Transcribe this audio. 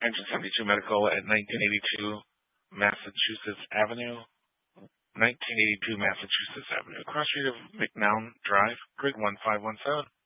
Engine 72 Medical at 1982 Massachusetts Avenue. 1982 Massachusetts Avenue. Cross street of McNown Drive, Grid 1517.